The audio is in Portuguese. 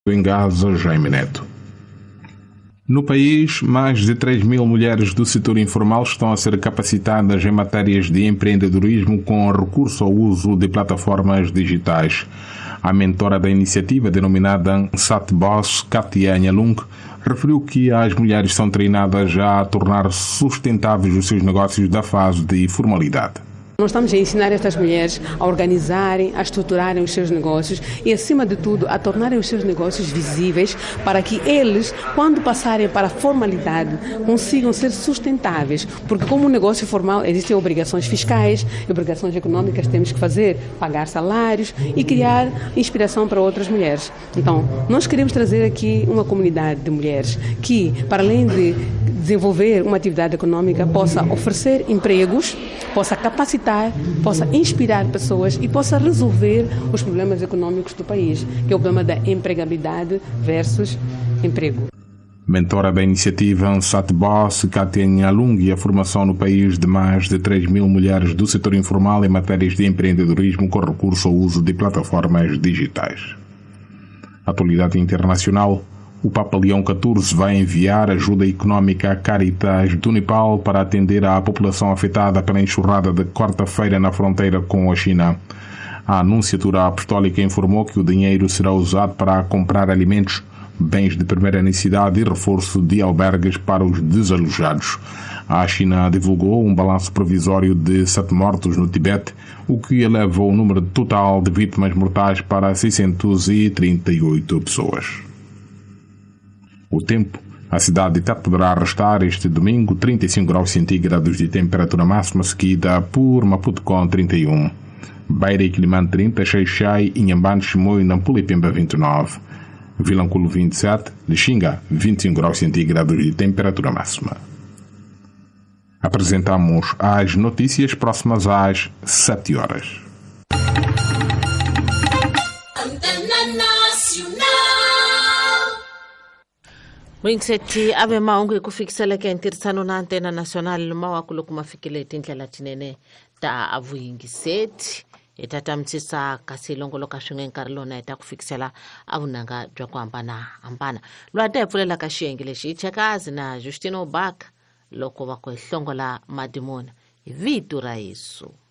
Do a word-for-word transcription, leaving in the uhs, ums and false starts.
Em Gaza, Jaime Neto. No país, mais de três mil mulheres do setor informal estão a ser capacitadas em matérias de empreendedorismo com recurso ao uso de plataformas digitais. A mentora da iniciativa, denominada Satboss, Katia Nyalung, referiu que as mulheres são treinadas a tornar sustentáveis os seus negócios da fase de formalidade. Nós estamos a ensinar estas mulheres a organizarem, a estruturarem os seus negócios e, acima de tudo, a tornarem os seus negócios visíveis para que eles, quando passarem para a formalidade, consigam ser sustentáveis. Porque como um negócio formal, existem obrigações fiscais, obrigações econômicas que temos que fazer, pagar salários e criar inspiração para outras mulheres. Então, nós queremos trazer aqui uma comunidade de mulheres que, para além de desenvolver uma atividade econômica, possa oferecer empregos, possa capacitar, possa inspirar pessoas e possa resolver os problemas econômicos do país, que é o problema da empregabilidade versus emprego. Mentora da iniciativa Satboss, Katia Nyalung, e a formação no país de mais de três mil mulheres do setor informal em matérias de empreendedorismo com recurso ao uso de plataformas digitais. Atualidade internacional. O Papa Leão catorze vai enviar ajuda econômica à Caritas do Nepal para atender à população afetada pela enxurrada de quarta-feira na fronteira com a China. A Anunciatura Apostólica informou que o dinheiro será usado para comprar alimentos, bens de primeira necessidade e reforço de albergues para os desalojados. A China divulgou um balanço provisório de sete mortos no Tibete, o que eleva o número total de vítimas mortais para seiscentas e trinta e oito pessoas. O tempo. A cidade de Tete poderá arrastar este domingo trinta e cinco graus centígrados de temperatura máxima, seguida por Maputo com trinta e um. Beira e Quilimane trinta, Xai-Xai, Inhambane, Chimoio e Nampula e Pemba vinte e nove. Vilanculo vinte e sete, Lixinga vinte e cinco graus centígrados de temperatura máxima. Apresentamos as notícias próximas às sete horas. Winkseti ave maungu ikufikisela ke ntirisano na antena national mawakulu kumafikile tindlela tinene ta avuyingiseti etatamtsisa kasilongolo kashinge nkarlona etakufikisela avunanga bya ku hambana hambana lwata epfulela ka xiyenge lexi chekazi na Justino Baka loko va ku hlongola madimona hi vito ra Yesu.